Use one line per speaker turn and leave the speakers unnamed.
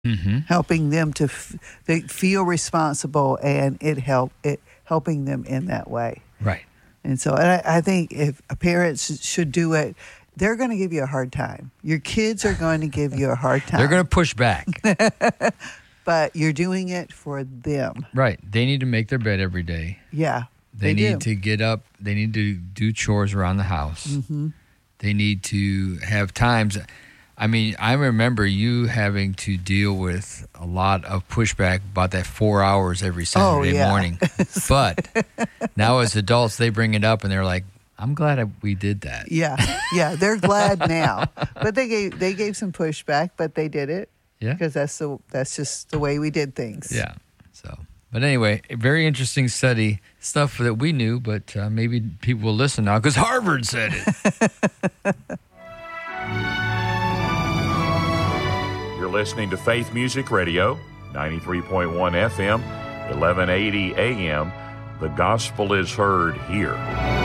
helping them to they feel responsible, and it helping them in that way.
Right.
And so I think if parents should do it, they're going to give you a hard time. Your kids are going to give you a hard time.
They're going to push back.
But you're doing it for them.
Right. They need to make their bed every day.
Yeah.
They need to get up. They need to do chores around the house. Mm-hmm. They need to have times. I mean, I remember you having to deal with a lot of pushback about that 4 hours every Saturday morning. But now as adults, they bring it up and they're like, I'm glad we did that.
Yeah, they're glad now. But they gave some pushback, but they did it.
Yeah.
Because that's just the way we did things.
Yeah. So, but anyway, a very interesting study, stuff that we knew, but maybe people will listen now because Harvard said it.
You're listening to Faith Music Radio, 93.1 FM, 1180 AM. The gospel is heard here.